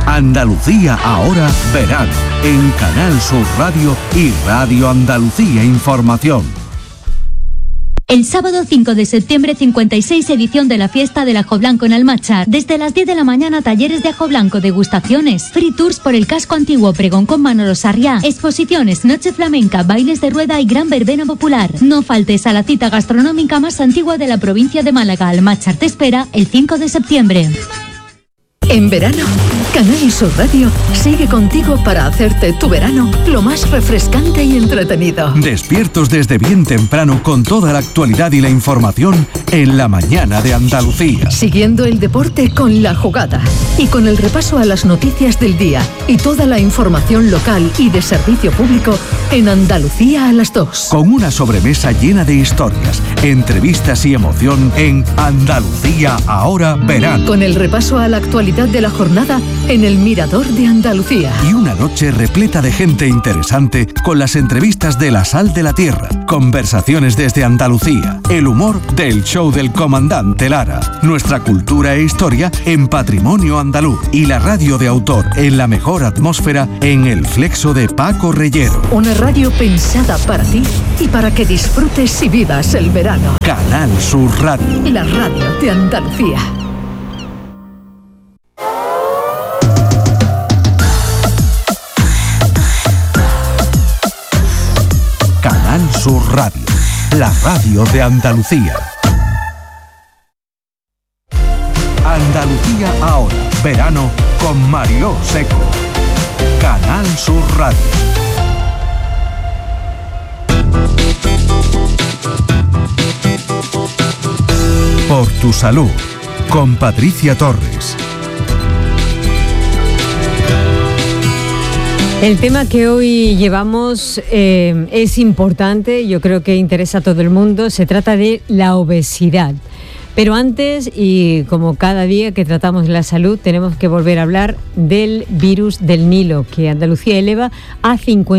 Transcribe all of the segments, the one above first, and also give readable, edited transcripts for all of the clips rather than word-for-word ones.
Andalucía Ahora Verano, en Canal Sur Radio y Radio Andalucía Información. El sábado 5 de septiembre, 56 edición de la fiesta del ajo blanco en Almachar. Desde las 10 de la mañana, talleres de ajo blanco, degustaciones, free tours por el casco antiguo, pregón con Manolo Sarriá, exposiciones, noche flamenca, bailes de rueda y gran verbena popular. No faltes a la cita gastronómica más antigua de la provincia de Málaga. Almachar te espera el 5 de septiembre. En verano, Canal Sur Radio sigue contigo para hacerte tu verano lo más refrescante y entretenido. Despiertos desde bien temprano con toda la actualidad y la información en la mañana de Andalucía. Siguiendo el deporte con La Jugada y con el repaso a las noticias del día y toda la información local y de servicio público en Andalucía a las 2. Con una sobremesa llena de historias, entrevistas y emoción en Andalucía Ahora Verano. Con el repaso a la actualidad de la jornada en el Mirador de Andalucía. Y una noche repleta de gente interesante con las entrevistas de La Sal de la Tierra, conversaciones desde Andalucía, el humor del show del comandante Lara, nuestra cultura e historia en Patrimonio Andaluz y la radio de autor en la mejor atmósfera en el Flexo de Paco Reyero. Una radio pensada para ti y para que disfrutes y vivas el verano. Canal Sur Radio. La radio de Andalucía. Canal Sur Radio, la radio de Andalucía. Andalucía Ahora, verano con Mariló Seco. Canal Sur Radio. Por tu salud, con Patricia Torres. El tema que hoy llevamos es importante, yo creo que interesa a todo el mundo. Se trata de la obesidad. Pero antes, y como cada día que tratamos la salud, tenemos que volver a hablar del virus del Nilo, que Andalucía eleva a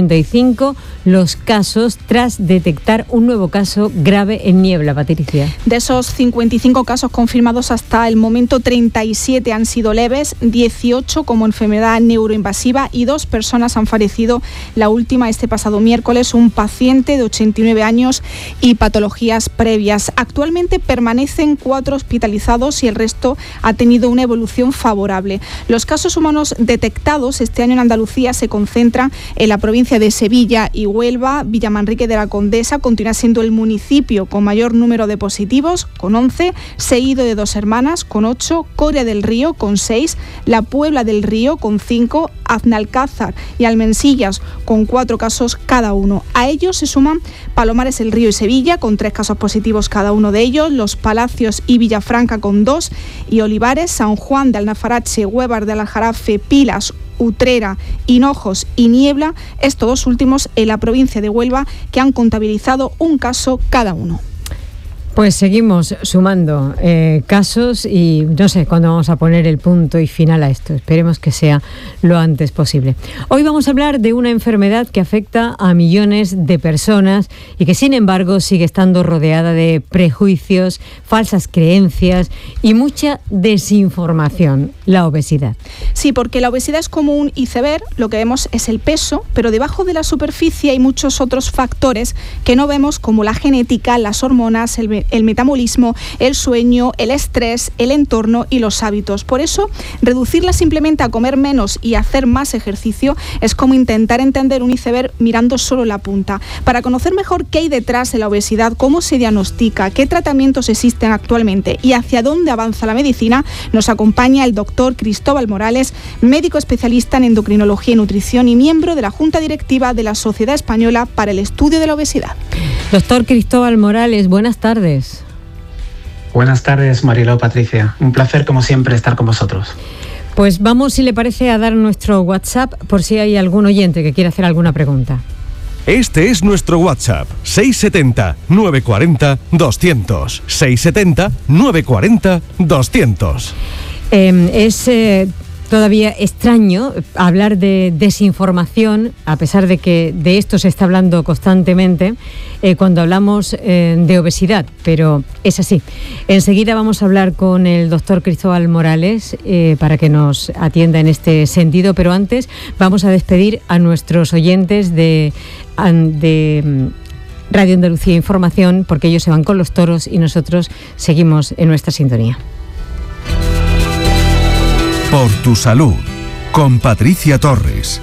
55 los casos tras detectar un nuevo caso grave en Niebla, Patricia. De esos 55 casos confirmados hasta el momento, 37 han sido leves, 18 como enfermedad neuroinvasiva y 2 personas han fallecido. La última este pasado miércoles, un paciente de 89 años y patologías previas. Actualmente permanecen 4 hospitalizados y el resto ha tenido una evolución favorable. Los casos humanos detectados este año en Andalucía se concentran en la provincia de Sevilla y Huelva. Villamanrique de la Condesa continúa siendo el municipio con mayor número de positivos, con 11, seguido de Dos Hermanas, con 8, Coria del Río, con 6, La Puebla del Río, con 5, Aznalcázar y Almensillas, con 4 casos cada uno. A ellos se suman Palomares el Río y Sevilla, con 3 casos positivos cada uno de ellos, Los Palacios y Villafranca con 2, y Olivares, San Juan de Alnafarache, Huévar del Aljarafe, Pilas, Utrera, Hinojos y Niebla, estos 2 últimos en la provincia de Huelva, que han contabilizado un caso cada uno. Pues seguimos sumando casos y no sé cuándo vamos a poner el punto y final a esto. Esperemos que sea lo antes posible. Hoy vamos a hablar de una enfermedad que afecta a millones de personas y que sin embargo sigue estando rodeada de prejuicios, falsas creencias y mucha desinformación: la obesidad. Sí, porque la obesidad es como un iceberg, lo que vemos es el peso, pero debajo de la superficie hay muchos otros factores que no vemos, como la genética, las hormonas, el metabolismo, el sueño, el estrés, el entorno y los hábitos. Por eso, reducirla simplemente a comer menos y hacer más ejercicio es como intentar entender un iceberg mirando solo la punta. Para conocer mejor qué hay detrás de la obesidad, cómo se diagnostica, qué tratamientos existen actualmente y hacia dónde avanza la medicina, nos acompaña el doctor Cristóbal Morales, médico especialista en endocrinología y nutrición y miembro de la Junta Directiva de la Sociedad Española para el Estudio de la Obesidad. Doctor Cristóbal Morales, buenas tardes. Buenas tardes, Mariló, Patricia. Un placer, como siempre, estar con vosotros. Pues vamos, si le parece, a dar nuestro WhatsApp por si hay algún oyente que quiera hacer alguna pregunta. Este es nuestro WhatsApp, 670-940-200. 670-940-200. Es todavía extraño hablar de desinformación, a pesar de que de esto se está hablando constantemente cuando hablamos de obesidad, pero es así. Enseguida vamos a hablar con el doctor Cristóbal Morales para que nos atienda en este sentido, pero antes vamos a despedir a nuestros oyentes de Radio Andalucía Información, porque ellos se van con los toros y nosotros seguimos en nuestra sintonía. Por tu salud, con Patricia Torres.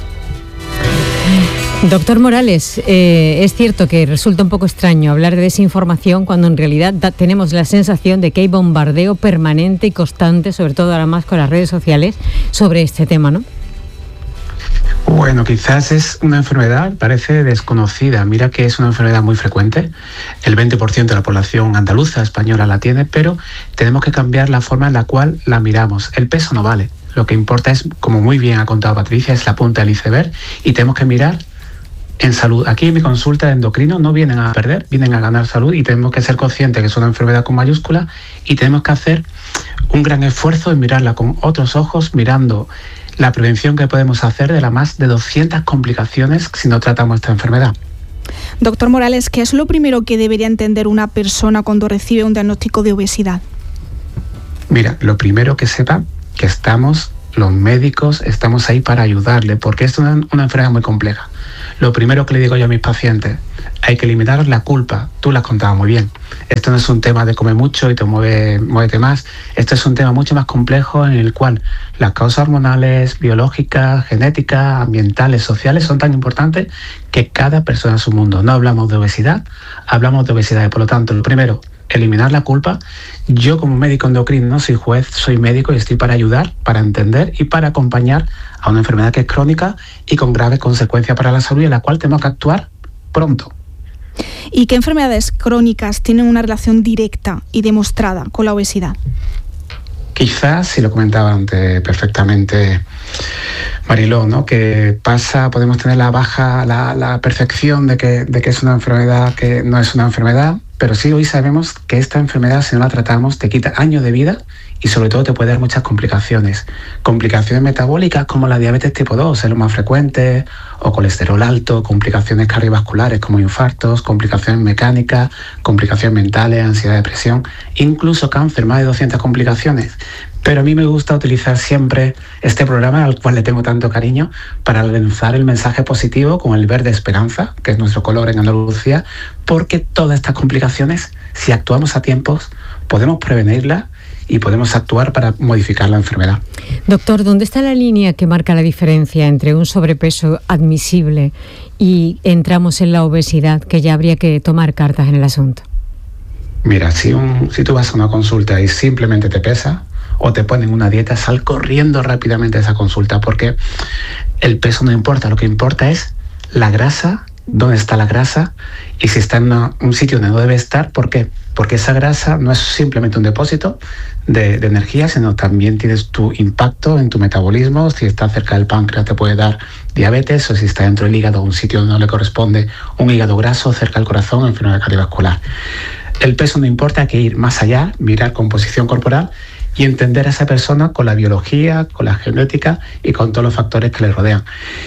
Doctor Morales, es cierto que resulta un poco extraño hablar de desinformación cuando en realidad tenemos la sensación de que hay bombardeo permanente y constante, sobre todo ahora más con las redes sociales, sobre este tema, ¿no? Bueno, quizás es una enfermedad, parece desconocida. Mira que es una enfermedad muy frecuente. El 20% de la población andaluza, española, la tiene, pero tenemos que cambiar la forma en la cual la miramos. El peso no vale. Lo que importa es, como muy bien ha contado Patricia, es la punta del iceberg y tenemos que mirar en salud. Aquí en mi consulta de endocrino no vienen a perder, vienen a ganar salud y tenemos que ser conscientes que es una enfermedad con mayúscula y tenemos que hacer un gran esfuerzo en mirarla con otros ojos, mirando la prevención que podemos hacer de las más de 200 complicaciones si no tratamos esta enfermedad. Doctor Morales, ¿qué es lo primero que debería entender una persona cuando recibe un diagnóstico de obesidad? Mira, lo primero que sepa que los médicos estamos ahí para ayudarle, porque es una enfermedad muy compleja. Lo primero que le digo yo a mis pacientes, hay que eliminar la culpa. Tú la has contado muy bien. Esto no es un tema de comer mucho y te muévete más. Esto es un tema mucho más complejo en el cual las causas hormonales, biológicas, genéticas, ambientales, sociales son tan importantes que cada persona es un mundo. No hablamos de obesidad, hablamos de obesidad. Por lo tanto, lo primero, eliminar la culpa. Yo como médico endocrino no soy juez, soy médico y estoy para ayudar, para entender y para acompañar a una enfermedad que es crónica y con graves consecuencias para la salud y en la cual tenemos que actuar pronto. ¿Y qué enfermedades crónicas tienen una relación directa y demostrada con la obesidad? Quizás, si lo comentaba antes perfectamente Mariló, ¿no? Que podemos tener la percepción de que es una enfermedad que no es una enfermedad, pero sí hoy sabemos que esta enfermedad, si no la tratamos, te quita años de vida y sobre todo te puede dar muchas complicaciones. Complicaciones metabólicas como la diabetes tipo 2, es lo más frecuente, o colesterol alto, complicaciones cardiovasculares como infartos, complicaciones mecánicas, complicaciones mentales, ansiedad, depresión, incluso cáncer, más de 200 complicaciones. Pero a mí me gusta utilizar siempre este programa al cual le tengo tanto cariño para lanzar el mensaje positivo con el verde esperanza, que es nuestro color en Andalucía, porque todas estas complicaciones, si actuamos a tiempos, podemos prevenirlas y podemos actuar para modificar la enfermedad. Doctor, ¿dónde está la línea que marca la diferencia entre un sobrepeso admisible y entramos en la obesidad, que ya habría que tomar cartas en el asunto? Mira, si tú vas a una consulta y simplemente te pesa o te ponen una dieta, sal corriendo rápidamente a esa consulta, porque el peso no importa, lo que importa es la grasa, dónde está la grasa y si está en un sitio donde no debe estar. ¿Por qué? Porque esa grasa no es simplemente un depósito de energía, sino también tienes tu impacto en tu metabolismo. Si está cerca del páncreas te puede dar diabetes, o si está dentro del hígado, un sitio donde no le corresponde, un hígado graso, cerca del corazón, enfermedad cardiovascular. El peso no importa, hay que ir más allá, mirar composición corporal y entender a esa persona con la biología, con la genética y con todos los factores que le rodean.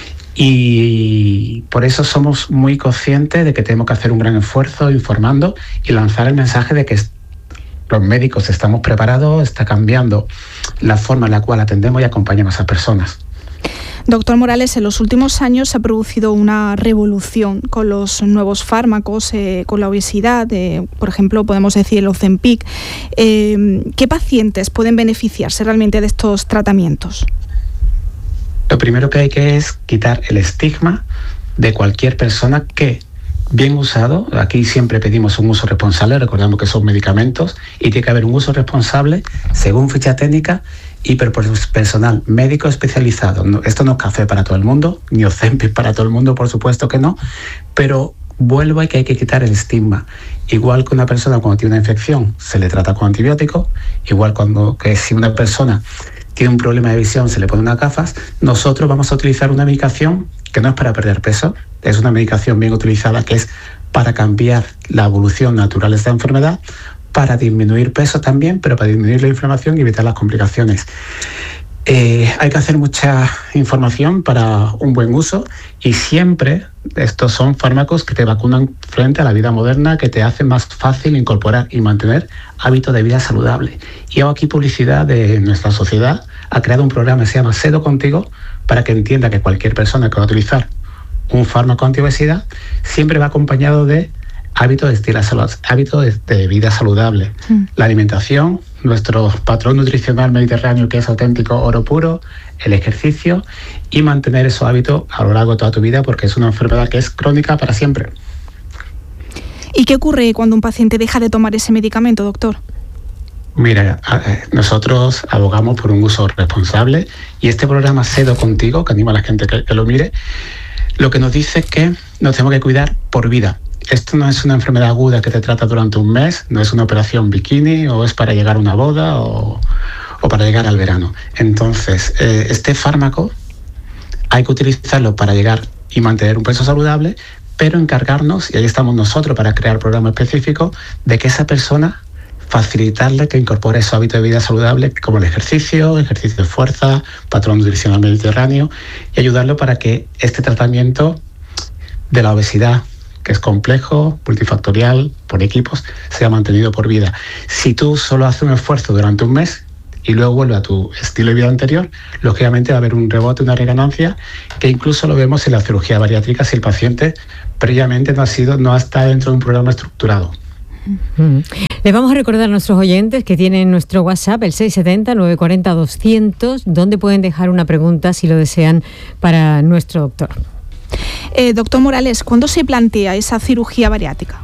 Y por eso somos muy conscientes de que tenemos que hacer un gran esfuerzo informando y lanzar el mensaje de que los médicos estamos preparados, está cambiando la forma en la cual atendemos y acompañamos a esas personas. Doctor Morales, en los últimos años se ha producido una revolución con los nuevos fármacos, con la obesidad, por ejemplo, podemos decir el Ozempic. ¿Qué pacientes pueden beneficiarse realmente de estos tratamientos? Lo primero que hay que es quitar el estigma de cualquier persona que, bien usado, aquí siempre pedimos un uso responsable, recordamos que son medicamentos, y tiene que haber un uso responsable según ficha técnica y personal médico especializado. Esto no es café para todo el mundo, ni Ozempic para todo el mundo, por supuesto que no, pero vuelvo a que hay que quitar el estigma. Igual que una persona cuando tiene una infección se le trata con antibióticos, igual que si una persona tiene un problema de visión se le pone unas gafas, nosotros vamos a utilizar una medicación que no es para perder peso, es una medicación bien utilizada que es para cambiar la evolución natural de esta enfermedad, para disminuir peso también, pero para disminuir la inflamación y evitar las complicaciones. Hay que hacer mucha información para un buen uso y siempre estos son fármacos que te vacunan frente a la vida moderna, que te hacen más fácil incorporar y mantener hábitos de vida saludable. Y hago aquí publicidad de nuestra sociedad. Ha creado un programa que se llama Sedo Contigo para que entienda que cualquier persona que va a utilizar un fármaco antiobesidad siempre va acompañado de hábitos de vida saludable. La alimentación, nuestro patrón nutricional mediterráneo que es auténtico oro puro, el ejercicio y mantener esos hábitos a lo largo de toda tu vida porque es una enfermedad que es crónica para siempre. ¿Y qué ocurre cuando un paciente deja de tomar ese medicamento, doctor? Mira, nosotros abogamos por un uso responsable y este programa Sedo Contigo, que anima a la gente que lo mire, lo que nos dice es que nos tenemos que cuidar por vida. Esto no es una enfermedad aguda que te trata durante un mes, no es una operación bikini o es para llegar a una boda o para llegar al verano. Entonces, este fármaco hay que utilizarlo para llegar y mantener un peso saludable, pero encargarnos, y ahí estamos nosotros para crear programas específicos, de que esa persona facilitarle que incorpore esos hábitos de vida saludable como el ejercicio de fuerza, patrón nutricional mediterráneo y ayudarlo para que este tratamiento de la obesidad, que es complejo, multifactorial, por equipos, sea mantenido por vida. Si tú solo haces un esfuerzo durante un mes y luego vuelves a tu estilo de vida anterior, lógicamente va a haber un rebote, una reganancia, que incluso lo vemos en la cirugía bariátrica si el paciente previamente no ha estado dentro de un programa estructurado. Les vamos a recordar a nuestros oyentes que tienen nuestro WhatsApp, el 670-940-200, donde pueden dejar una pregunta si lo desean para nuestro doctor. Doctor Morales, ¿cuándo se plantea esa cirugía bariátrica?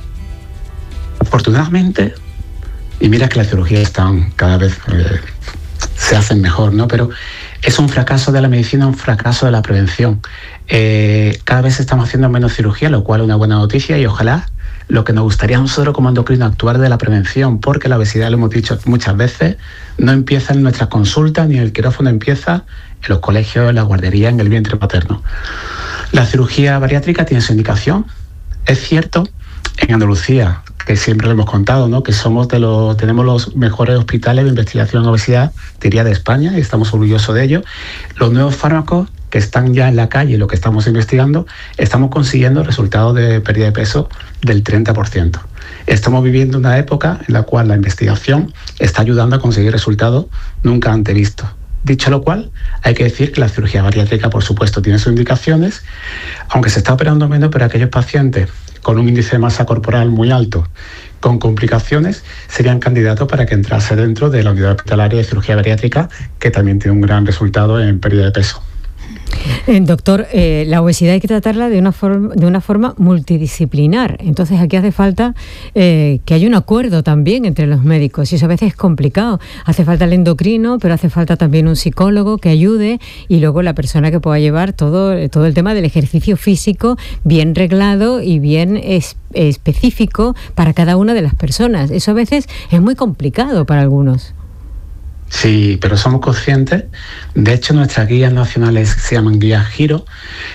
Afortunadamente, y mira que las cirugías están cada vez se hacen mejor, ¿no? Pero es un fracaso de la medicina, un fracaso de la prevención. Cada vez estamos haciendo menos cirugía, lo cual es una buena noticia y ojalá lo que nos gustaría a nosotros como endocrino actuar de la prevención, porque la obesidad, lo hemos dicho muchas veces, no empieza en nuestras consultas ni en el quirófano, empieza en los colegios, en la guardería, en el vientre materno. La cirugía bariátrica tiene su indicación. Es cierto, en Andalucía, que siempre lo hemos contado, ¿no?, que tenemos los mejores hospitales de investigación en obesidad, diría, de España, y estamos orgullosos de ello. Los nuevos fármacos que están ya en la calle, lo que estamos investigando, estamos consiguiendo resultados de pérdida de peso del 30%. Estamos viviendo una época en la cual la investigación está ayudando a conseguir resultados nunca antes vistos. Dicho lo cual, hay que decir que la cirugía bariátrica, por supuesto, tiene sus indicaciones, aunque se está operando menos, pero aquellos pacientes con un índice de masa corporal muy alto, con complicaciones, serían candidatos para que entrase dentro de la unidad hospitalaria de cirugía bariátrica, que también tiene un gran resultado en pérdida de peso. Doctor, la obesidad hay que tratarla de una forma multidisciplinar. Entonces aquí hace falta que haya un acuerdo también entre los médicos y eso a veces es complicado. Hace falta el endocrino, pero hace falta también un psicólogo que ayude y luego la persona que pueda llevar todo el tema del ejercicio físico bien reglado y bien específico para cada una de las personas. Eso a veces es muy complicado para algunos. Sí, pero somos conscientes. De hecho, nuestras guías nacionales, se llaman guías Giro,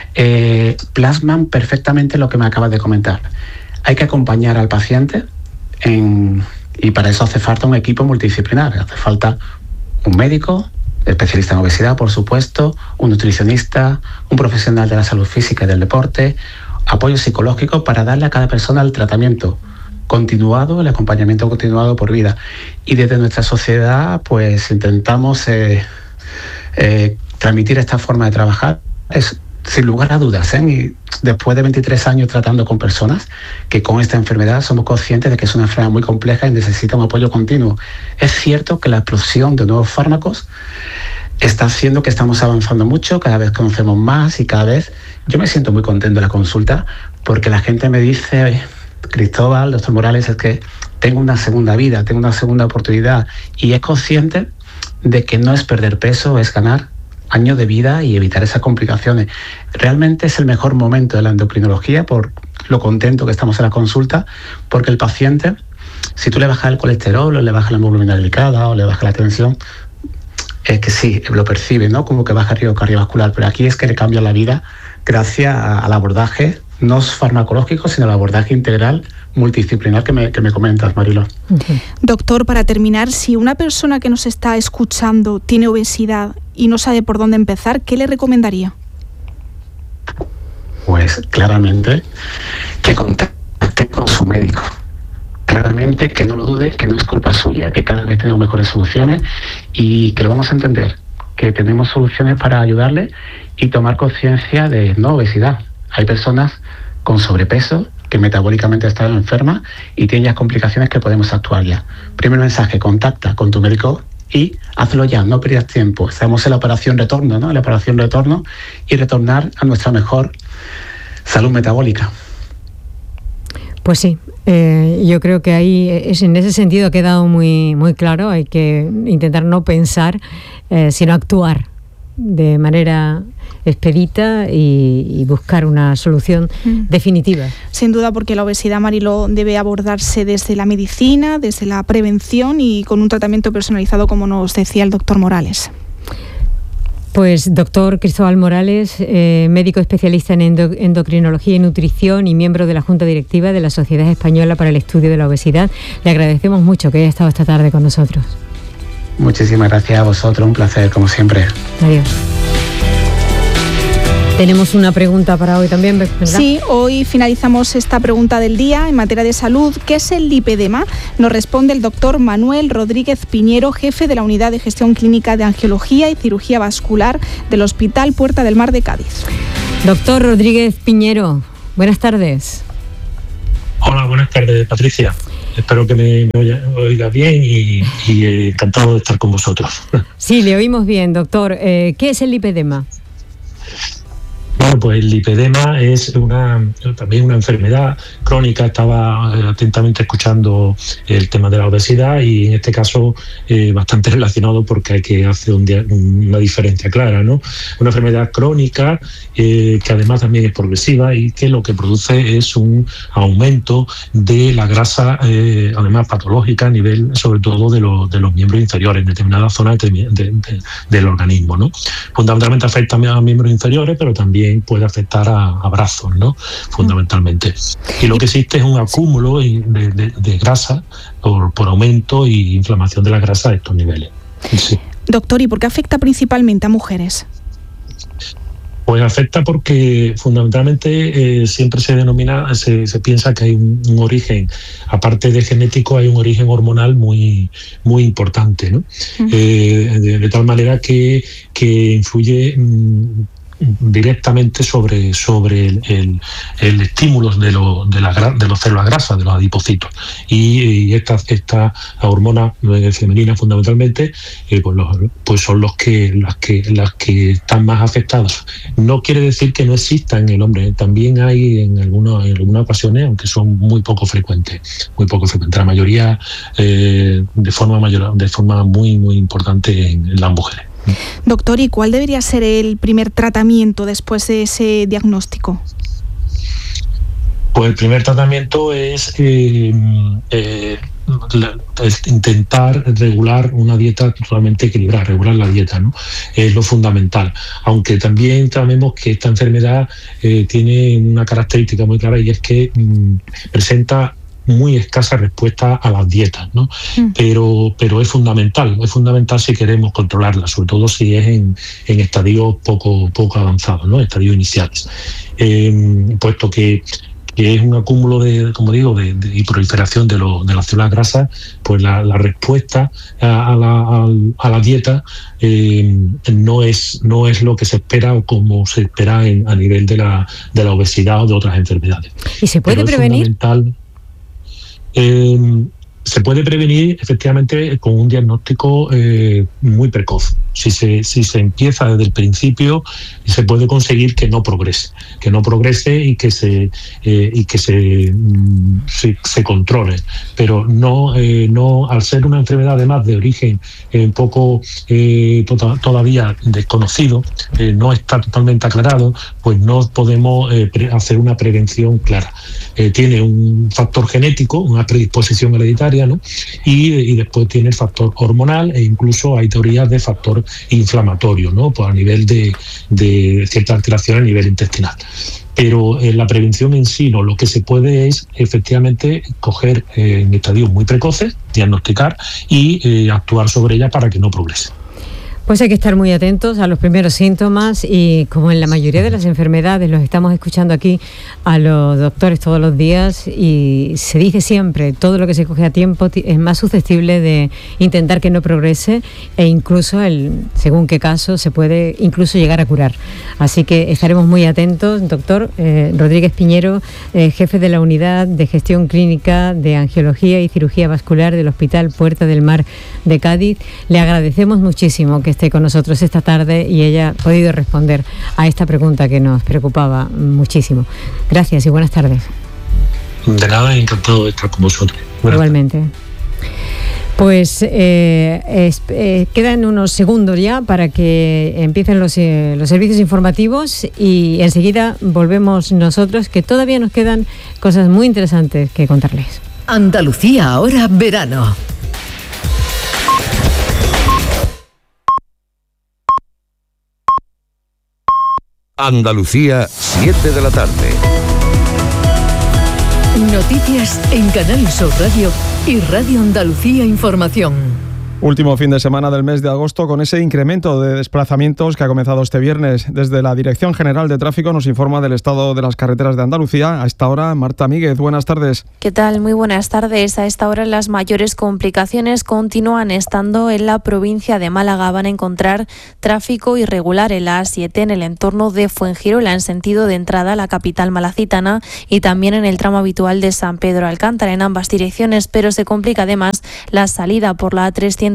plasman perfectamente lo que me acabas de comentar. Hay que acompañar al paciente y para eso hace falta un equipo multidisciplinar. Hace falta un médico, especialista en obesidad, por supuesto, un nutricionista, un profesional de la salud física y del deporte, apoyo psicológico para darle a cada persona el tratamiento continuado, el acompañamiento continuado por vida. Y desde nuestra sociedad, pues intentamos transmitir esta forma de trabajar. Es sin lugar a dudas, y después de 23 años tratando con personas que con esta enfermedad somos conscientes de que es una enfermedad muy compleja y necesita un apoyo continuo. Es cierto que la explosión de nuevos fármacos está haciendo que estamos avanzando mucho, cada vez conocemos más y cada vez yo me siento muy contento en la consulta porque la gente me dice: Cristóbal, doctor Morales, es que tengo una segunda vida, tengo una segunda oportunidad, y es consciente de que no es perder peso, es ganar años de vida y evitar esas complicaciones. Realmente es el mejor momento de la endocrinología por lo contento que estamos en la consulta, porque el paciente, si tú le bajas el colesterol o le bajas la hemoglobina glicada o le bajas la tensión, es que sí, lo percibe, ¿no?, como que baja el riesgo cardiovascular, pero aquí es que le cambia la vida gracias al abordaje no farmacológico, sino el abordaje integral multidisciplinar que me comentas, Mariló. Doctor, para terminar, si una persona que nos está escuchando tiene obesidad y no sabe por dónde empezar, ¿qué le recomendaría? Pues claramente que contacte con su médico. Claramente que no lo dude, que no es culpa suya, que cada vez tenemos mejores soluciones y que lo vamos a entender, que tenemos soluciones para ayudarle y tomar conciencia de no obesidad. Hay personas con sobrepeso que metabólicamente están enfermas y tienen ya complicaciones que podemos actuar ya. Primer mensaje, contacta con tu médico y hazlo ya, no pierdas tiempo. Estamos en la operación retorno, ¿no? La operación retorno y retornar a nuestra mejor salud metabólica. Pues sí, yo creo que ahí en ese sentido ha quedado muy, muy claro. Hay que intentar no pensar, sino actuar de manera expedita y buscar una solución definitiva. Sin duda, porque la obesidad, Mariló, debe abordarse desde la medicina, desde la prevención y con un tratamiento personalizado, como nos decía el doctor Morales. Pues doctor Cristóbal Morales, médico especialista en endocrinología y nutrición y miembro de la Junta Directiva de la Sociedad Española para el Estudio de la Obesidad, le agradecemos mucho que haya estado esta tarde con nosotros. Muchísimas gracias a vosotros, un placer como siempre. Adiós. Tenemos una pregunta para hoy también, ¿verdad? Sí, hoy finalizamos esta pregunta del día en materia de salud. ¿Qué es el lipedema? Nos responde el doctor Manuel Rodríguez Piñero, jefe de la Unidad de Gestión Clínica de Angiología y Cirugía Vascular del Hospital Puerta del Mar de Cádiz. Doctor Rodríguez Piñero, buenas tardes. Hola, buenas tardes, Patricia. Espero que me oiga bien y encantado de estar con vosotros. Sí, le oímos bien, doctor. ¿Qué es el lipedema? Bueno, pues el lipedema es también una enfermedad crónica. Estaba atentamente escuchando el tema de la obesidad y en este caso bastante relacionado porque hay que hacer una diferencia clara, ¿no? Una enfermedad crónica que además también es progresiva y que lo que produce es un aumento de la grasa, además patológica a nivel sobre todo de los miembros inferiores, en determinadas zonas del organismo, ¿no? Fundamentalmente afecta a miembros inferiores, pero también puede afectar a brazos, ¿no? Fundamentalmente. Y lo que existe es un acúmulo de grasa por aumento e inflamación de la grasa a estos niveles. Sí. Doctor, ¿y por qué afecta principalmente a mujeres? Pues afecta porque fundamentalmente siempre se piensa que hay un origen, aparte de genético, hay un origen hormonal muy, muy importante, ¿no? De tal manera que influye directamente sobre el estímulo de los células grasas, de los adipocitos, y esta hormona femenina fundamentalmente pues son las que están más afectadas. No quiere decir que no exista en el hombre, también hay en algunas ocasiones, aunque son muy poco frecuentes, la mayoría de forma muy muy importante en las mujeres. Doctor, ¿y cuál debería ser el primer tratamiento después de ese diagnóstico? Pues el primer tratamiento es intentar regular una dieta totalmente equilibrada, regular la dieta, ¿no? Es lo fundamental. Aunque también sabemos que esta enfermedad tiene una característica muy clara y es que presenta muy escasa respuesta a las dietas, ¿no? Pero es fundamental si queremos controlarla, sobre todo si es en estadios poco avanzados, ¿no? Estadios iniciales. Puesto que es un acúmulo y proliferación de las células grasas, pues la respuesta a la dieta no es lo que se espera o como se espera a nivel de la obesidad o de otras enfermedades. ¿Y se puede prevenir? Se puede prevenir efectivamente con un diagnóstico muy precoz. Si se empieza desde el principio, se puede conseguir que no progrese y que se controle. Pero no al ser una enfermedad además de origen todavía desconocido, no está totalmente aclarado, pues no podemos hacer una prevención clara. Tiene un factor genético, una predisposición hereditaria, ¿no? Y después tiene el factor hormonal e incluso hay teorías de factor inflamatorio, ¿no? Pues a nivel de cierta alteración a nivel intestinal. pero la prevención en sí no. Lo que se puede es efectivamente coger en estadios muy precoces, diagnosticar y actuar sobre ella para que no progrese. Pues hay que estar muy atentos a los primeros síntomas y, como en la mayoría de las enfermedades, los estamos escuchando aquí a los doctores todos los días, y se dice siempre, todo lo que se coge a tiempo es más susceptible de intentar que no progrese, e incluso, según qué caso, se puede incluso llegar a curar. Así que estaremos muy atentos. Doctor Rodríguez Piñero, jefe de la Unidad de Gestión Clínica de Angiología y Cirugía Vascular del Hospital Puerta del Mar de Cádiz, le agradecemos muchísimo que esté con nosotros esta tarde y haya podido responder a esta pregunta que nos preocupaba muchísimo. Gracias y buenas tardes. De nada, encantado de estar con vosotros. Igualmente. Pues quedan unos segundos ya para que empiecen los servicios informativos, y enseguida volvemos nosotros, que todavía nos quedan cosas muy interesantes que contarles. Andalucía ahora verano. Andalucía, 7 de la tarde. Noticias en Canal Sur Radio y Radio Andalucía Información. Último fin de semana del mes de agosto con ese incremento de desplazamientos que ha comenzado este viernes. Desde la Dirección General de Tráfico nos informa del estado de las carreteras de Andalucía. A esta hora, Marta Míguez, buenas tardes. ¿Qué tal? Muy buenas tardes. A esta hora las mayores complicaciones continúan estando en la provincia de Málaga. Van a encontrar tráfico irregular en la A7 en el entorno de Fuengirola en sentido de entrada a la capital malacitana, y también en el tramo habitual de San Pedro Alcántara en ambas direcciones, pero se complica además la salida por la A357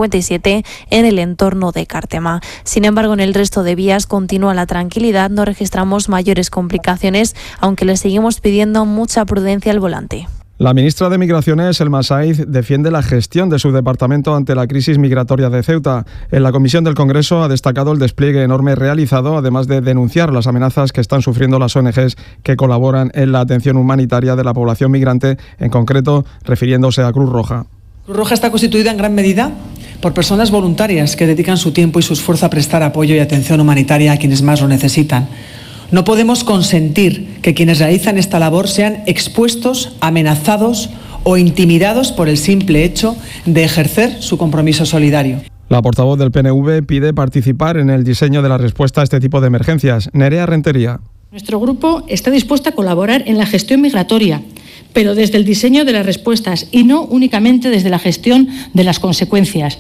en el entorno de Cártema. Sin embargo, en el resto de vías continúa la tranquilidad, no registramos mayores complicaciones, aunque le seguimos pidiendo mucha prudencia al volante. La ministra de Migraciones, Elma Saiz, defiende la gestión de su departamento ante la crisis migratoria de Ceuta. En la comisión del Congreso ha destacado el despliegue enorme realizado, además de denunciar las amenazas que están sufriendo las ONGs que colaboran en la atención humanitaria de la población migrante, en concreto refiriéndose a Cruz Roja. Cruz Roja está constituida en gran medida por personas voluntarias que dedican su tiempo y su esfuerzo a prestar apoyo y atención humanitaria a quienes más lo necesitan. No podemos consentir que quienes realizan esta labor sean expuestos, amenazados o intimidados por el simple hecho de ejercer su compromiso solidario. La portavoz del PNV pide participar en el diseño de la respuesta a este tipo de emergencias. Nerea Rentería. Nuestro grupo está dispuesto a colaborar en la gestión migratoria, pero desde el diseño de las respuestas y no únicamente desde la gestión de las consecuencias.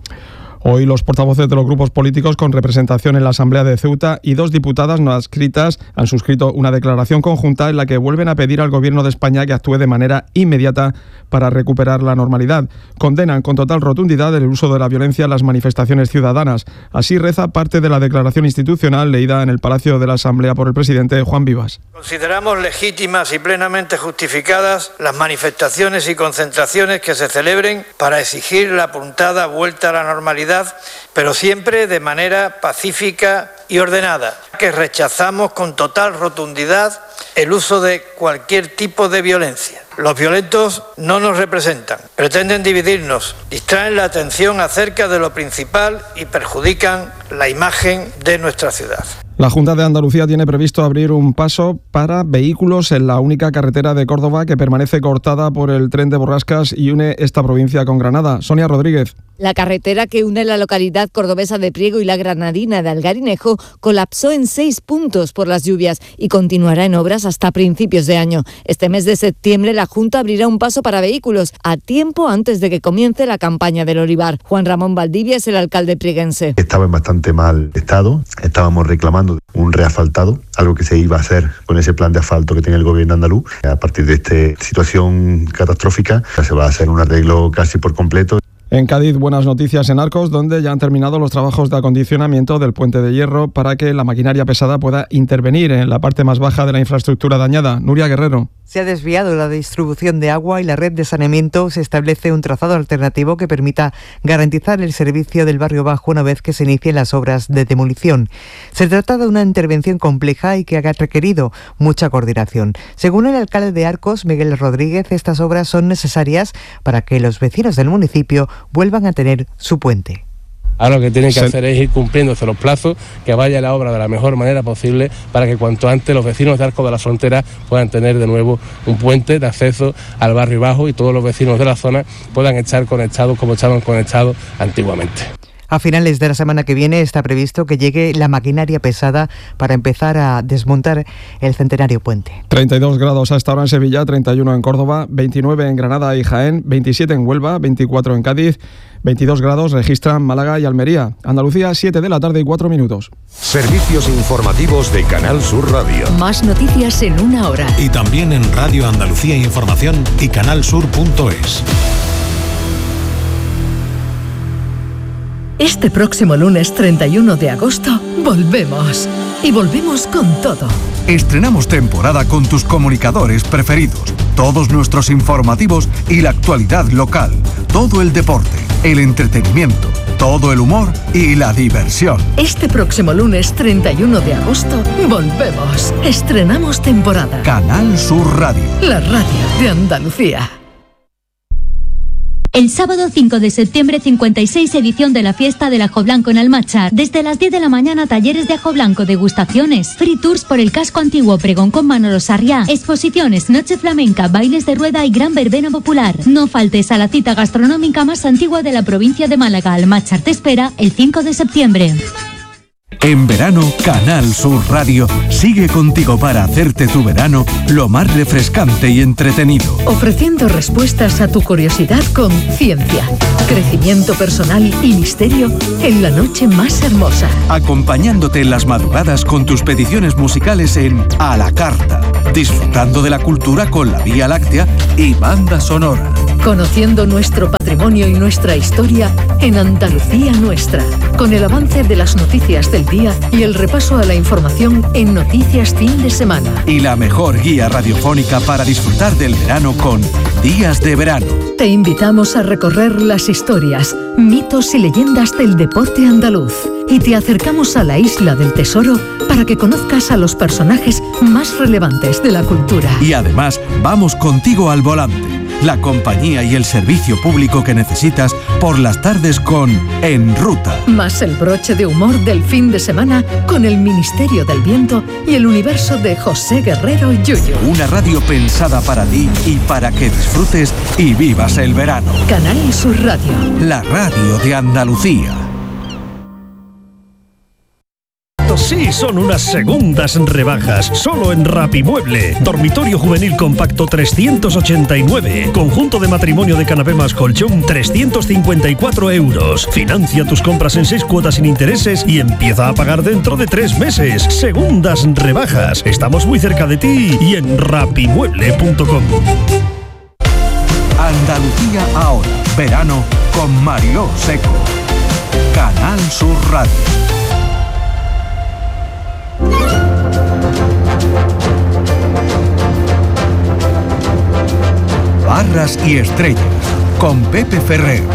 Hoy los portavoces de los grupos políticos con representación en la Asamblea de Ceuta y 2 diputadas no adscritas han suscrito una declaración conjunta en la que vuelven a pedir al Gobierno de España que actúe de manera inmediata para recuperar la normalidad. Condenan con total rotundidad el uso de la violencia en las manifestaciones ciudadanas. Así reza parte de la declaración institucional leída en el Palacio de la Asamblea por el presidente Juan Vivas. Consideramos legítimas y plenamente justificadas las manifestaciones y concentraciones que se celebren para exigir la apuntada vuelta a la normalidad, pero siempre de manera pacífica y ordenada, que rechazamos con total rotundidad el uso de cualquier tipo de violencia. Los violentos no nos representan, pretenden dividirnos, distraen la atención acerca de lo principal y perjudican la imagen de nuestra ciudad. La Junta de Andalucía tiene previsto abrir un paso para vehículos en la única carretera de Córdoba que permanece cortada por el tren de borrascas y une esta provincia con Granada. Sonia Rodríguez. La carretera que une la localidad cordobesa de Priego y la granadina de Algarinejo colapsó en 6 puntos por las lluvias y continuará en obras hasta principios de año. Este mes de septiembre la Junta abrirá un paso para vehículos a tiempo antes de que comience la campaña del olivar. Juan Ramón Valdivia es el alcalde prieguense. Estaba en bastante mal estado, estábamos reclamando un reasfaltado, algo que se iba a hacer con ese plan de asfalto que tiene el gobierno andaluz. A partir de esta situación catastrófica se va a hacer un arreglo casi por completo. En Cádiz, buenas noticias en Arcos, donde ya han terminado los trabajos de acondicionamiento del puente de hierro para que la maquinaria pesada pueda intervenir en la parte más baja de la infraestructura dañada. Nuria Guerrero. Se ha desviado la distribución de agua y la red de saneamiento. Se establece un trazado alternativo que permita garantizar el servicio del barrio bajo una vez que se inicien las obras de demolición. Se trata de una intervención compleja y que ha requerido mucha coordinación. Según el alcalde de Arcos, Miguel Rodríguez, estas obras son necesarias para que los vecinos del municipio vuelvan a tener su puente. Ahora lo que tienen que hacer es ir cumpliéndose los plazos, que vaya la obra de la mejor manera posible para que cuanto antes los vecinos de Arcos de la Frontera puedan tener de nuevo un puente de acceso al barrio bajo y todos los vecinos de la zona puedan estar conectados como estaban conectados antiguamente. A finales de la semana que viene está previsto que llegue la maquinaria pesada para empezar a desmontar el centenario puente. 32 grados a esta hora en Sevilla, 31 en Córdoba, 29 en Granada y Jaén, 27 en Huelva, 24 en Cádiz, 22 grados registran Málaga y Almería. Andalucía, 7 de la tarde y 4 minutos. Servicios informativos de Canal Sur Radio. Más noticias en una hora. Y también en Radio Andalucía Información y canalsur.es. Este próximo lunes 31 de agosto volvemos. Y volvemos con todo. Estrenamos temporada con tus comunicadores preferidos, todos nuestros informativos y la actualidad local, todo el deporte, el entretenimiento, todo el humor y la diversión. Este próximo lunes 31 de agosto volvemos. Estrenamos temporada. Canal Sur Radio. La radio de Andalucía. El sábado 5 de septiembre, 56 edición de la fiesta del ajo blanco en Almachar. Desde las 10 de la mañana, talleres de ajo blanco, degustaciones, free tours por el casco antiguo, pregón con Manolo Sarriá, exposiciones, noche flamenca, bailes de rueda y gran verbena popular. No faltes a la cita gastronómica más antigua de la provincia de Málaga. Almachar te espera el 5 de septiembre. En verano, Canal Sur Radio sigue contigo para hacerte tu verano lo más refrescante y entretenido. Ofreciendo respuestas a tu curiosidad con ciencia, crecimiento personal y misterio en la noche más hermosa. Acompañándote en las madrugadas con tus peticiones musicales en A la Carta. Disfrutando de la cultura con la Vía Láctea y banda sonora. Conociendo nuestro patrimonio y nuestra historia en Andalucía Nuestra. Con el avance de las noticias del día y el repaso a la información en Noticias Fin de Semana. Y la mejor guía radiofónica para disfrutar del verano con Días de Verano. Te invitamos a recorrer las historias, mitos y leyendas del deporte andaluz. Y te acercamos a la Isla del Tesoro para que conozcas a los personajes más relevantes de la cultura. Y además, vamos contigo al volante. La compañía y el servicio público que necesitas por las tardes con En Ruta. Más el broche de humor del fin de semana con el Ministerio del Viento y el universo de José Guerrero Yuyu. Una radio pensada para ti y para que disfrutes y vivas el verano. Canal Sur Radio. La radio de Andalucía. Sí, son unas segundas rebajas, solo en Rapimueble. Dormitorio juvenil compacto 389. Conjunto de matrimonio de canapé más colchón 354 euros. Financia tus compras en 6 cuotas sin intereses y empieza a pagar dentro de 3 meses. Segundas rebajas. Estamos muy cerca de ti y en rapimueble.com. Andalucía ahora. Verano con Mariló Seco. Canal Sur Radio. Barras y estrellas con Pepe Ferrer.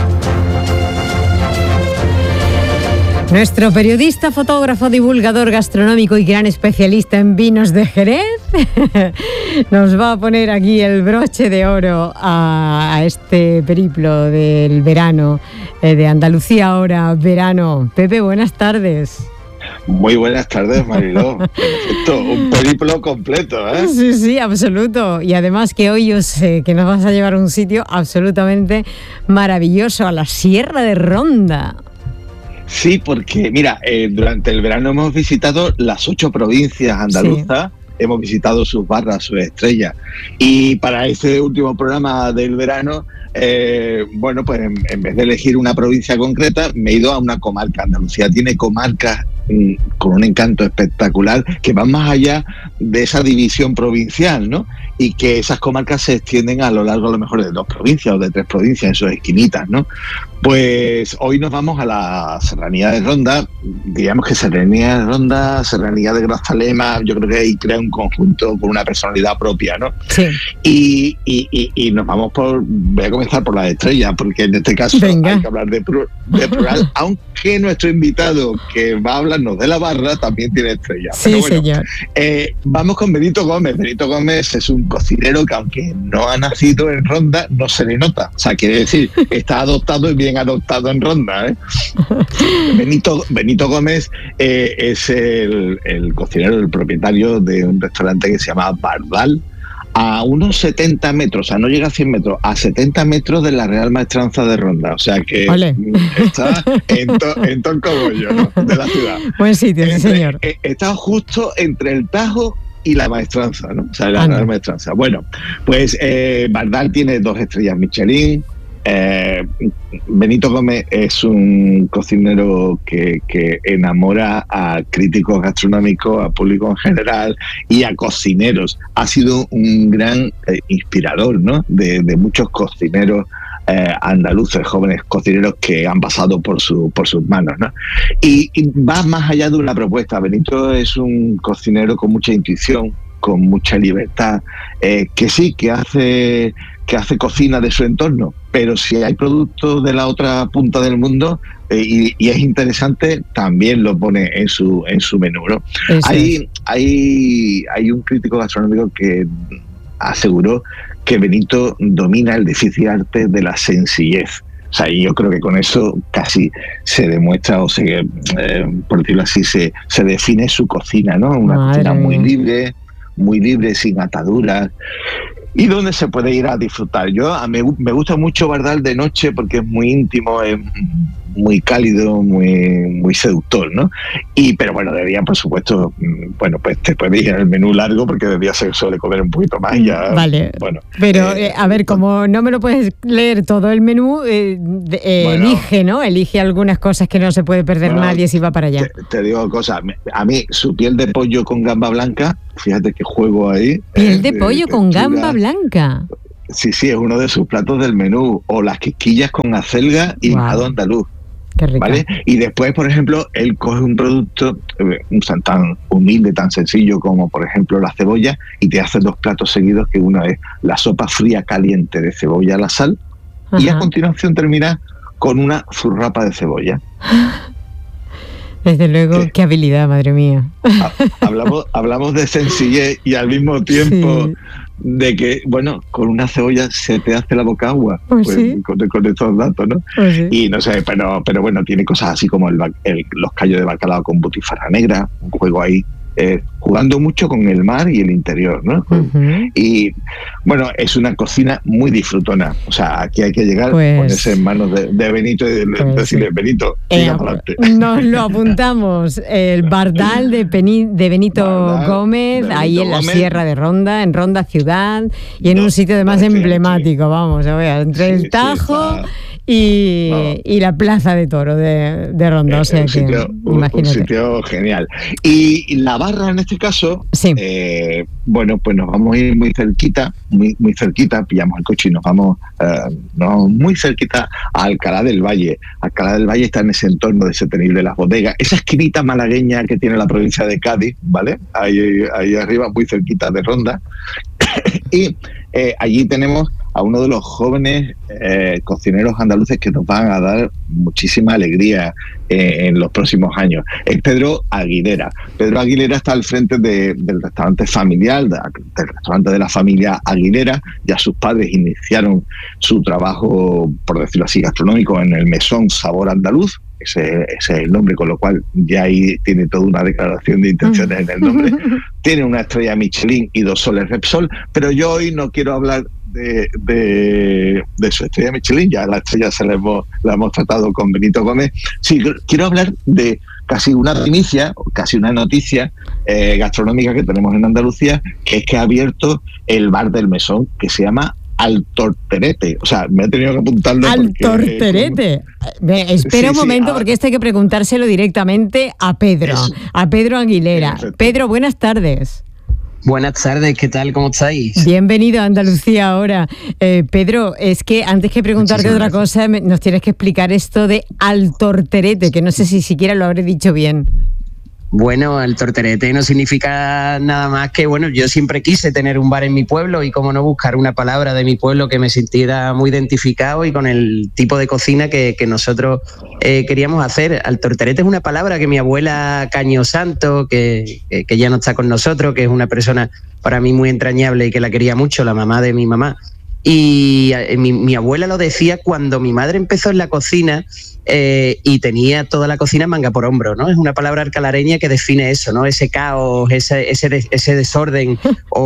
Nuestro periodista, fotógrafo, divulgador gastronómico y gran especialista en vinos de Jerez nos va a poner aquí el broche de oro a este periplo del verano, de Andalucía ahora, verano. Pepe, buenas tardes. Muy buenas tardes, Mariló. Perfecto, un periplo completo, ¿eh? Sí, sí, absoluto. Y además que hoy yo sé que nos vas a llevar a un sitio absolutamente maravilloso, a la Sierra de Ronda. Sí, porque mira, durante el verano hemos visitado las 8 provincias andaluzas, sí. Hemos visitado sus barras, sus estrellas. Y para este último programa del verano, bueno, pues en vez de elegir una provincia concreta, me he ido a una comarca. Andalucía tiene comarcas con un encanto espectacular que van más allá de esa división provincial, ¿no? Y que esas comarcas se extienden a lo largo a lo mejor de 2 provincias o de 3 provincias en sus esquinitas, ¿no? Pues hoy nos vamos a la Serranía de Ronda, digamos que Serranía de Ronda, Serranía de Grazalema, yo creo que ahí crea un conjunto con una personalidad propia, ¿no? Sí. Y nos vamos voy a comenzar por las estrellas, porque en este caso hay que hablar de plural, aunque nuestro invitado que va a hablarnos de la barra también tiene estrellas. Sí, bueno, señor. Vamos con Benito Gómez. Benito Gómez es un cocinero que, aunque no ha nacido en Ronda, no se le nota. O sea, quiere decir, está adoptado y bien adoptado en Ronda, ¿eh? Benito Gómez es el cocinero, el propietario de un restaurante que se llama Bardal, a unos 70 metros, o sea, no llega a 100 metros, a 70 metros de la Real Maestranza de Ronda. O sea que está en todo el cogollo, ¿no?, de la ciudad. Buen sitio, sí, señor. Está justo entre el Tajo y la Maestranza, ¿no? O sea, la Real Maestranza. Bueno, pues Bardal tiene 2 estrellas Michelin. Benito Gómez es un cocinero que enamora a críticos gastronómicos, a público en general y a cocineros. Ha sido un gran inspirador, ¿no?, de muchos cocineros andaluces, jóvenes cocineros que han pasado por sus manos, ¿no? Y va más allá de una propuesta. Benito es un cocinero con mucha intuición, con mucha libertad, que hace cocina de su entorno, pero si hay productos de la otra punta del mundo y es interesante, también lo pone en su menú, ¿no? Hay un crítico gastronómico que aseguró que Benito domina el difícil arte de la sencillez. O sea, y yo creo que con eso casi se demuestra, o por decirlo así, se define su cocina, ¿no? Una cocina muy libre, sin ataduras, y donde se puede ir a disfrutar. Me gusta mucho Bardal de noche porque es muy íntimo, es muy cálido, muy seductor, ¿no? Pero bueno, de día, por supuesto, pues te puedes ir al menú largo porque de día se suele comer un poquito más. Ya, vale, bueno, pero a ver, como no me lo puedes leer todo el menú, elige, ¿no? Elige algunas cosas que no se puede perder nadie si va para allá. Te digo cosas, a mí su piel de pollo con gamba blanca, fíjate que juego ahí. Piel de pollo con gamba blanca. Sí, es uno de sus platos del menú. O las quisquillas con acelga y hígado andaluz. Qué rico. ¿Vale? Y después, por ejemplo, él coge un producto tan humilde, tan sencillo como, por ejemplo, la cebolla, y te hace 2 platos seguidos, que uno es la sopa fría caliente de cebolla a la sal. Ajá. Y a continuación termina con una zurrapa de cebolla. Desde luego, qué habilidad, madre mía. Hablamos de sencillez y al mismo tiempo de que, bueno, con una cebolla se te hace la boca agua, pues, con estos datos, ¿no? Y no sé, pero bueno, tiene cosas así como los callos de bacalao con butifarra negra, un juego ahí, jugando mucho con el mar y el interior, ¿no? Y bueno, es una cocina muy disfrutona. O sea, aquí hay que llegar, ponerse en manos de Benito y decirle, Benito, siga para adelante. Nos lo apuntamos. El Bardal de Benito Gómez, ahí en la Sierra de Ronda, en Ronda ciudad, y en un sitio además emblemático, vamos a ver, entre el Tajo y la Plaza de Toro de Ronda. O sea que, imagínate. Un sitio genial. Y la barra, en este caso, bueno, pues nos vamos a ir muy cerquita, pillamos el coche y nos vamos muy cerquita a Alcalá del Valle. Alcalá del Valle está en ese entorno de Setenible, las bodegas, esa esquinita malagueña que tiene la provincia de Cádiz, ¿vale? Ahí arriba, muy cerquita de Ronda. Y allí tenemos a uno de los jóvenes cocineros andaluces que nos van a dar muchísima alegría en los próximos años. Es Pedro Aguilera. Pedro Aguilera está al frente del restaurante familiar, del restaurante de la familia Aguilera. Ya sus padres iniciaron su trabajo, por decirlo así, gastronómico en el Mesón Sabor Andaluz. Ese es el nombre, con lo cual ya ahí tiene toda una declaración de intenciones en el nombre. Tiene una estrella Michelin y 2 soles Repsol, pero yo hoy no quiero hablar de su estrella Michelin, ya la estrella la hemos tratado con Benito Gómez. Sí, quiero hablar de casi una primicia, casi una noticia gastronómica que tenemos en Andalucía, que es que ha abierto el bar del Mesón, que se llama Al Torterete. O sea, me he tenido que apuntarlo. Al Torterete. Espera un momento, porque esto hay que preguntárselo directamente a Pedro Aguilera. Pedro, buenas tardes. Buenas tardes, ¿qué tal? ¿Cómo estáis? Bienvenido a Andalucía ahora. Pedro, es que antes que preguntarte otra cosa, nos tienes que explicar esto de Al Torterete, que no sé si siquiera lo habré dicho bien. Bueno, el torterete no significa nada más que, bueno, yo siempre quise tener un bar en mi pueblo y cómo no buscar una palabra de mi pueblo que me sintiera muy identificado y con el tipo de cocina que nosotros queríamos hacer. El torterete es una palabra que mi abuela Caño Santo, que ya no está con nosotros, que es una persona para mí muy entrañable y que la quería mucho, la mamá de mi mamá. Y mi abuela lo decía cuando mi madre empezó en la cocina y tenía toda la cocina manga por hombro, ¿no? Es una palabra alcalareña que define eso, ¿no? Ese caos, ese desorden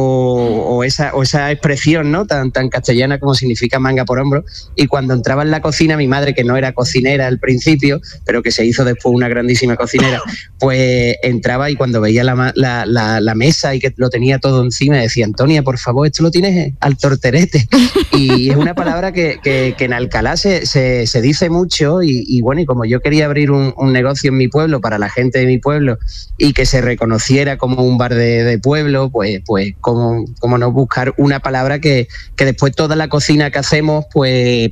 o esa expresión, ¿no? Tan castellana como significa manga por hombro. Y cuando entraba en la cocina, mi madre, que no era cocinera al principio, pero que se hizo después una grandísima cocinera, pues entraba y cuando veía la mesa y que lo tenía todo encima, decía: Antonia, por favor, esto lo tienes al torterete. Y es una palabra que en Alcalá se dice mucho y bueno, y como yo quería abrir un negocio en mi pueblo para la gente de mi pueblo y que se reconociera como un bar de pueblo, pues como no buscar una palabra que después toda la cocina que hacemos pues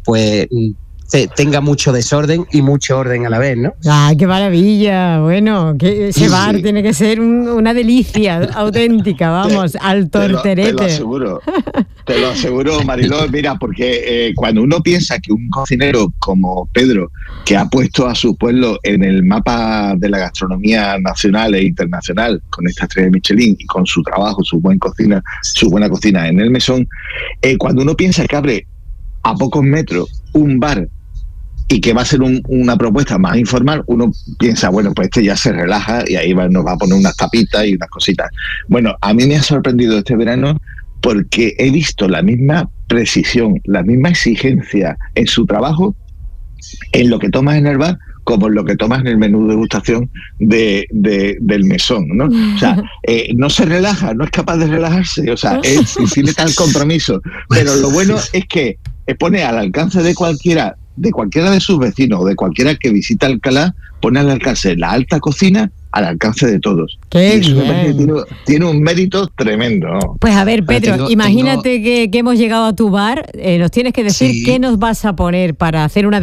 tenga mucho desorden y mucho orden a la vez, ¿no? ¡Ah, qué maravilla! Bueno, que ese bar tiene que ser una delicia auténtica, vamos, al torterete. Te lo aseguro, Mariló, mira, porque cuando uno piensa que un cocinero como Pedro, que ha puesto a su pueblo en el mapa de la gastronomía nacional e internacional, con esta estrella de Michelin y con su trabajo, su buena cocina en el mesón, cuando uno piensa que abre a pocos metros un bar y que va a ser una propuesta más informal, uno piensa, bueno, pues ya se relaja y ahí nos va a poner unas tapitas y unas cositas. Bueno, a mí me ha sorprendido este verano porque he visto la misma precisión, la misma exigencia en su trabajo, en lo que tomas en el bar, como en lo que tomas en el menú de degustación del mesón, ¿no? O sea, no se relaja, no es capaz de relajarse, o sea, tiene tal compromiso. Pero lo bueno es que pone al alcance de cualquiera de sus vecinos o de cualquiera que visita Alcalá, pone al alcance la alta cocina al alcance de todos. ¡Qué bien! Tiene un mérito tremendo, ¿no? Pues a ver, Pedro, imagínate que hemos llegado a tu bar, nos tienes que decir qué nos vas a poner para hacer una